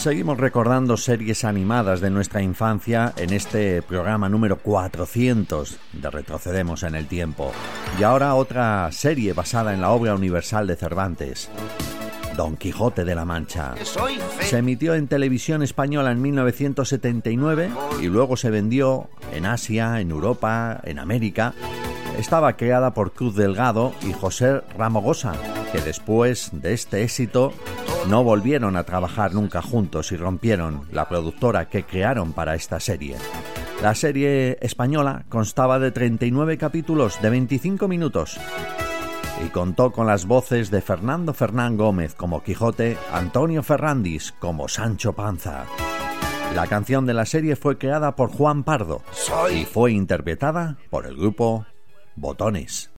Seguimos recordando series animadas de nuestra infancia en este programa número 400 de Retrocedemos en el Tiempo. Y ahora otra serie basada en la obra universal de Cervantes, Don Quijote de la Mancha. Se emitió en televisión española en 1979 y luego se vendió en Asia, en Europa, en América. Estaba creada por Cruz Delgado y José Ramogosa, que después de este éxito no volvieron a trabajar nunca juntos y rompieron la productora que crearon para esta serie. La serie española constaba de 39 capítulos de 25 minutos y contó con las voces de Fernando Fernán Gómez como Quijote, Antonio Ferrandis como Sancho Panza. La canción de la serie fue creada por Juan Pardo y fue interpretada por el grupo Botones.